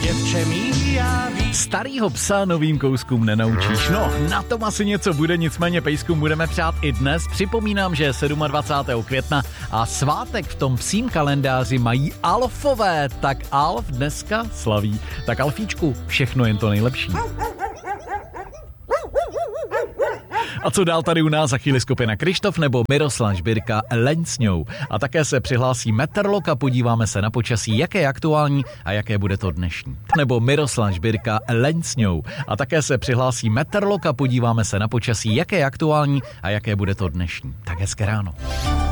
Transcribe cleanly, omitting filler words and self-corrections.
děvče mý, já víš. Starýho psa novým kouskům nenaučíš. No, na tom asi něco bude, nicméně pejskům budeme přát i dnes. Připomínám, že je 27. května a svátek v tom psím kalendáři mají Alfové. Tak Alf dneska slaví. Tak Alfíčku, všechno jen to nejlepší. A co dál tady u nás? Za chvíli skupina Krištof nebo Miroslav Žbírka Leň s ňou. A také se přihlásí Meteorolog a podíváme se na počasí, jaké je aktuální a jaké bude to dnešní. Nebo Miroslav Žbírka Leň s ňou. A také se přihlásí Meteorolog a podíváme se na počasí, jaké je aktuální a jaké bude to dnešní. Tak hezké ráno.